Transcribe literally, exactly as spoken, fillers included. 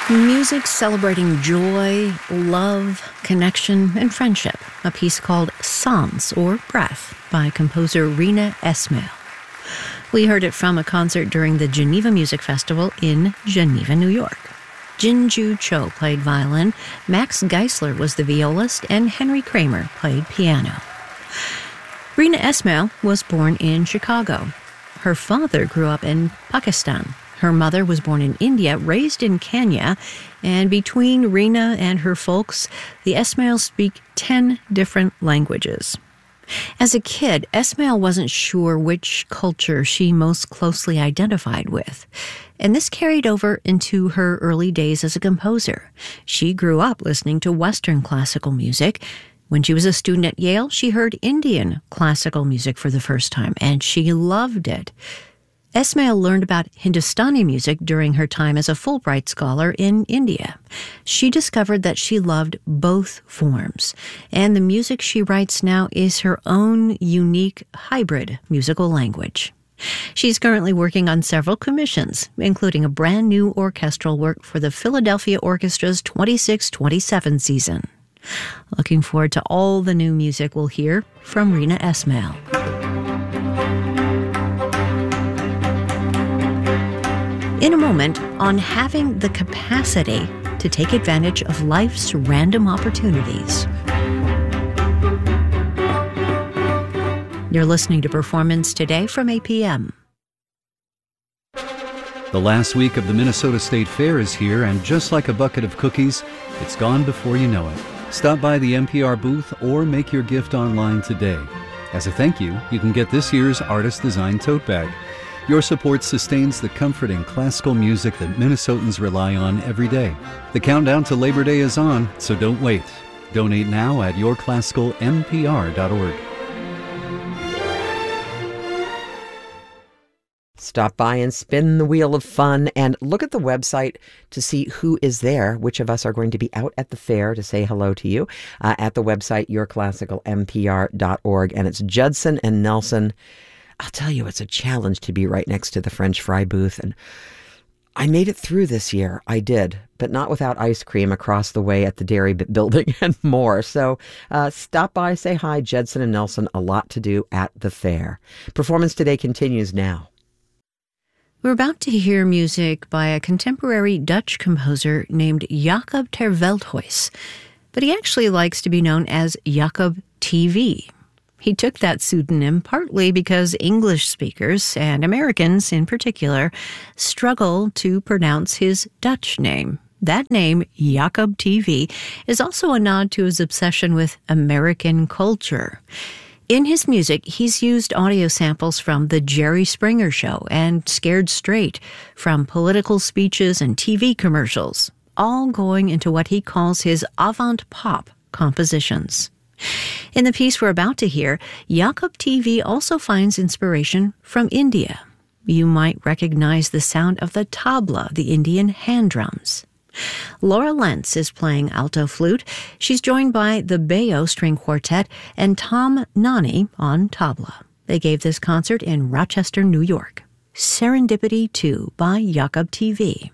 Music celebrating joy, love, connection, and friendship. A piece called Psalms, or Breath, by composer Rina Esmail. We heard it from a concert during the Geneva Music Festival in Geneva, New York. Jinju Cho played violin, Max Geisler was the violist, and Henry Kramer played piano. Rina Esmail was born in Chicago. Her father grew up in Pakistan. Her mother was born in India, raised in Kenya, and between Rina and her folks, the Esmails speak ten different languages. As a kid, Esmail wasn't sure which culture she most closely identified with, and this carried over into her early days as a composer. She grew up listening to Western classical music. When she was a student at Yale, she heard Indian classical music for the first time, and she loved it. Esmail learned about Hindustani music during her time as a Fulbright scholar in India. She discovered that she loved both forms, and the music she writes now is her own unique hybrid musical language. She's currently working on several commissions, including a brand new orchestral work for the Philadelphia Orchestra's twenty-six twenty-seven season. Looking forward to all the new music we'll hear from Rina Esmail. In a moment, on having the capacity to take advantage of life's random opportunities. You're listening to Performance Today from A P M. The last week of the Minnesota State Fair is here, and just like a bucket of cookies, it's gone before you know it. Stop by the N P R booth or make your gift online today. As a thank you, you can get this year's artist-designed tote bag. Your support sustains the comforting classical music that Minnesotans rely on every day. The countdown to Labor Day is on, so don't wait. Donate now at your classical n p r dot org. Stop by and spin the wheel of fun and look at the website to see who is there. Which of us are going to be out at the fair to say hello to you uh, at the website your classical n p r dot org. And it's Judson and Nelson. I'll tell you, it's a challenge to be right next to the French fry booth. And I made it through this year. I did, but not without ice cream across the way at the Dairy Building and more. So uh, stop by, say hi, Judson and Nelson. A lot to do at the fair. Performance Today continues now. We're about to hear music by a contemporary Dutch composer named Jacob ter Veldhuis, but he actually likes to be known as Jacob T V. He took that pseudonym partly because English speakers, and Americans in particular, struggle to pronounce his Dutch name. That name, Jacob T V, is also a nod to his obsession with American culture. In his music, he's used audio samples from The Jerry Springer Show and Scared Straight, from political speeches and T V commercials, all going into what he calls his avant-pop compositions. In the piece we're about to hear, Jacob T V also finds inspiration from India. You might recognize the sound of the tabla, the Indian hand drums. Laura Lentz is playing alto flute. She's joined by the Bayo String Quartet and Tom Nani on tabla. They gave this concert in Rochester, New York. Serendipity two by Jacob T V.